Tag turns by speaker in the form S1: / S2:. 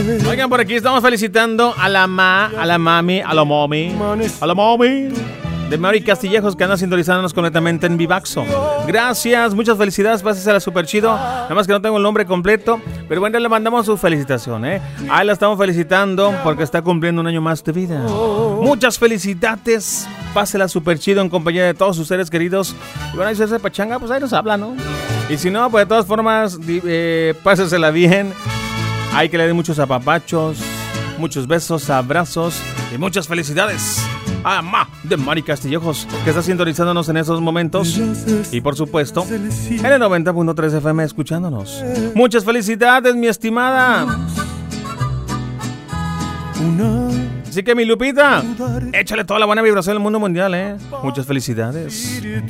S1: Oigan, por aquí estamos felicitando a la mami de Mari Castillejos, que anda sintonizándonos completamente en Vivaxo. Gracias, muchas felicidades, pásesela súper chido. Nada más que no tengo el nombre completo, pero bueno, le mandamos su felicitación, Ahí la estamos felicitando porque está cumpliendo un año más de vida. Muchas felicidades, pásela súper chido en compañía de todos sus seres queridos. Y bueno, ahí se hace pachanga, pues ahí nos habla, ¿no? Y si no, pues de todas formas, pásesela bien. Hay que le den muchos apapachos, muchos besos, abrazos y muchas felicidades a Ma de Mari Castillejos, que está sintonizándonos en esos momentos. Y por supuesto, en el 90.3 FM escuchándonos. Muchas felicidades, mi estimada. Así que mi Lupita, échale toda la buena vibración del mundo mundial, Muchas felicidades.